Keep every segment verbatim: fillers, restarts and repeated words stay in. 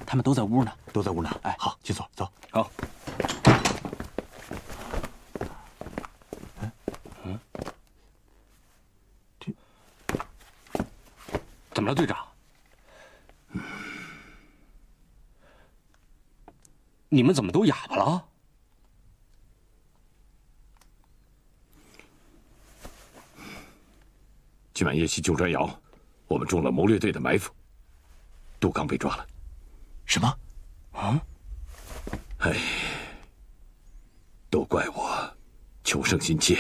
他们都在屋呢， 都在屋呢。哎，好，去坐，走。 好。 嗯，这怎么了，队长？嗯，你们怎么都哑巴了？ 今晚夜袭旧砖窑，我们中了谋略队的埋伏，杜刚被抓了。 什么？ 啊？ 哎，都怪我求胜心切。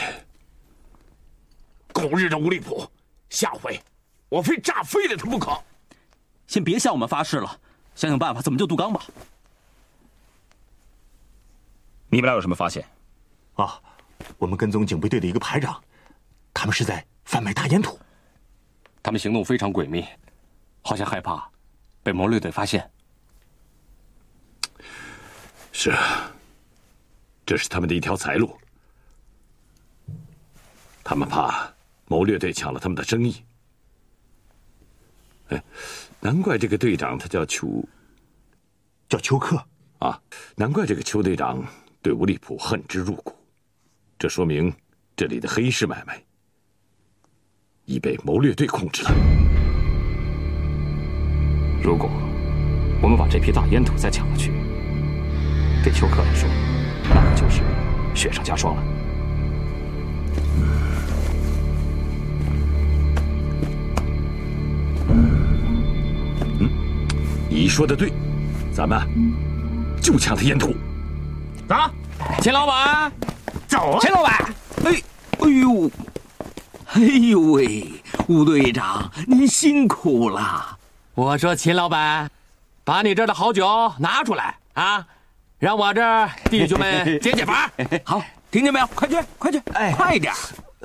狗日的无力谱，下回我非炸飞了他不可。 先别向我们发誓了，想想办法怎么救杜刚吧。 你们俩有什么发现？ 啊，我们跟踪警备队的一个排长，他们是在贩卖大烟土。 他们行动非常诡秘，好像害怕被谋略队发现。 是啊，这是他们的一条财路。他们怕谋略队抢了他们的生意。哎，难怪这个队长他叫邱， 叫邱克啊，难怪这个邱队长对吴立普恨之入骨。这说明这里的黑市买卖已被谋略队控制了。 如果我们把这批大烟土再抢了去，对邱克来说，那可就是雪上加霜了。 嗯，你说的对，咱们就抢他烟土。 走，钱老板，走啊！ 钱老板，哎，哎呦，哎呦喂，吴队长，您辛苦了。 我说秦老板，把你这儿的好酒拿出来啊，让我这儿弟兄们解解乏。 好，听见没有？快去，快去，哎，快点！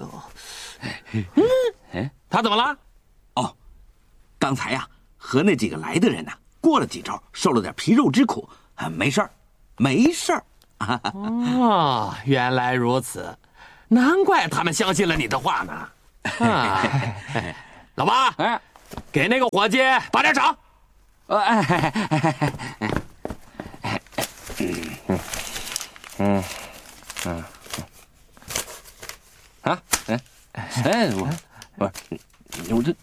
嗯，他怎么了？ 哦，刚才呀、啊，和那几个来的人呢、啊，过了几招，受了点皮肉之苦，啊，没事儿，没事儿。 哦，原来如此，难怪他们相信了你的话呢。啊，老八，哎，给那个伙计把点赏。 呃，哎哎哎哎嗯嗯嗯啊，哎哎，我不是我这，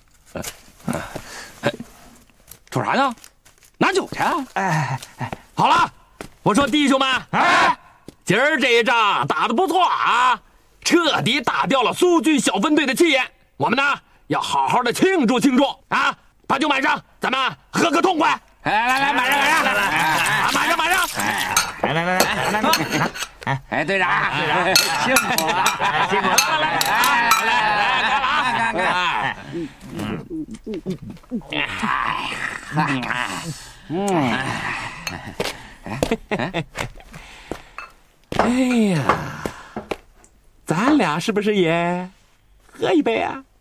哎，瞅啥呢？拿酒去啊！ 哎哎，好了，我说弟兄们，哎，今儿这一仗打得不错啊，彻底打掉了苏军小分队的气焰。我们呢要好好的庆祝庆祝啊！把酒满上，咱们喝个痛快！ 哎，来来，马上马上来来， 啊，马上马上！ 来来来来来来，哎哎，队长队长，辛苦了辛苦了，来来来来来来来来，嗯嗯嗯嗯，哎呀，咱俩是不是也喝一杯啊？